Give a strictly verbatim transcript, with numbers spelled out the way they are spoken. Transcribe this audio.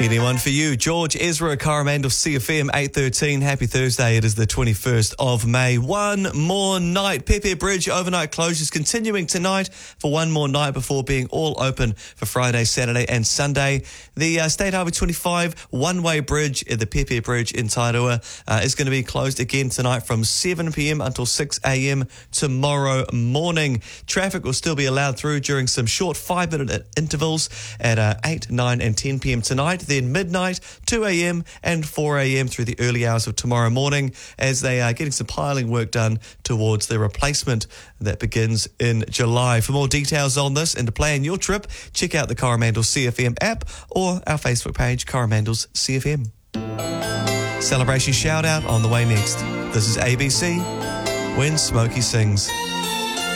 Anyone for you. George Ezra, Coromandel C F M, eight thirteen. Happy Thursday. It is the twenty-first of May. One more night. Pepe Bridge overnight closures continuing tonight for one more night before being all open for Friday, Saturday and Sunday. The uh, State Highway twenty-five one-way bridge, the Pepe Bridge in Tairua, uh, is going to be closed again tonight from seven p.m. until six a.m. tomorrow morning. Traffic will still be allowed through during some short five-minute intervals at uh, eight, nine and ten p.m. tonight. Then midnight, two a.m. and four a.m. through the early hours of tomorrow morning as they are getting some piling work done towards their replacement that begins in July. For more details on this and to plan your trip, check out the Coromandel C F M app or our Facebook page, Coromandel's C F M. Celebration shout out on the way next. This is A B C, When Smokey Sings.